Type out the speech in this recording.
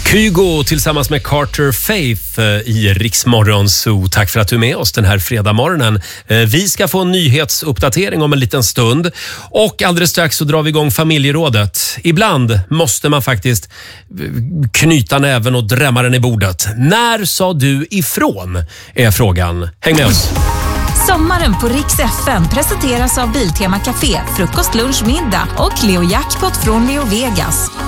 Kygo tillsammans med Carter Faith i Rix Morgon Zoo. Tack för att du är med oss den här fredagmorgonen. Vi ska få en nyhetsuppdatering om en liten stund. Och alldeles strax så drar vi igång familjerådet. Ibland måste man faktiskt knyta näven och drämma den i bordet. När sa du ifrån? Är frågan. Häng med oss. Sommaren på Rix FM presenteras av Biltema Café, frukost, lunch, middag och Leo Jackpot från Leo Vegas.